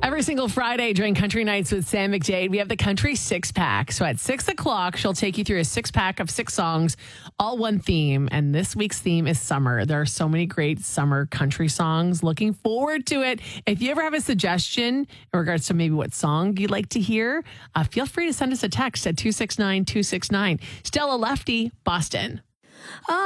Every single Friday during Country Nights with Sam McDade, we have the Country Six Pack. So at 6 o'clock, she'll take you through a six pack of 6 songs, all one theme. And this week's theme is summer. There are so many great summer country songs. Looking forward to it. If you ever have a suggestion in regards to maybe what song you'd like to hear, feel free to send us a text at 269-269. Stella Lefty, Boston.